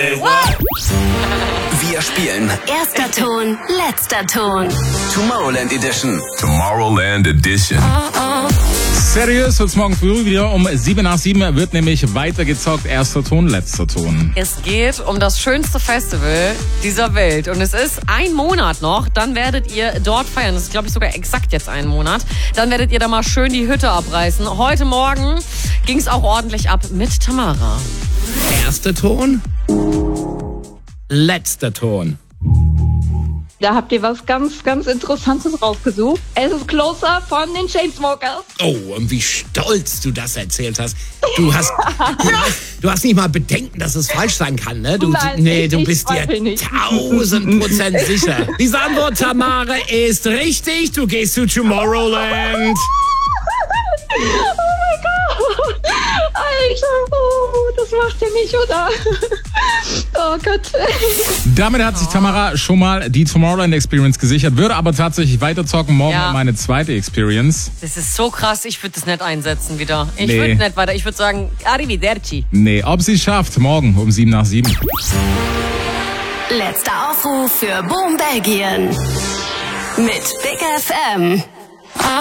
Wir spielen Erster Ton, letzter Ton. Tomorrowland Edition. Tomorrowland Edition. Seriös wird's morgen früh wieder um 7 nach 7 wird nämlich weitergezockt. Erster Ton, letzter Ton. Es geht um das schönste Festival dieser Welt. Und es ist ein Monat noch. Dann werdet ihr dort feiern. Das ist, glaube ich, sogar exakt jetzt ein Monat. Dann werdet ihr da mal schön die Hütte abreißen. Heute Morgen ging es auch ordentlich ab mit Tamara. Erster Ton, letzter Ton. Da habt ihr was ganz, ganz Interessantes rausgesucht. Es ist Closer von den Chainsmokers. Oh, und wie stolz du das erzählt hast. Du hast nicht mal Bedenken, dass es falsch sein kann, ne? Du bist dir 1000% sicher. Diese Antwort, Tamara, ist richtig. Du gehst zu Tomorrowland. Alter, das macht ihr nicht, oder? Oh Gott. Damit hat sich Tamara schon mal die Tomorrowland Experience gesichert, würde aber tatsächlich weiterzocken. Morgen meine zweite Experience. Das ist so krass, ich würde das nicht einsetzen wieder. Ich würde nicht weiter, ich würde sagen, arrivederci. Nee, ob sie es schafft, morgen um 7 nach 7. Letzter Aufruf für Boom Belgien. Mit Big FM.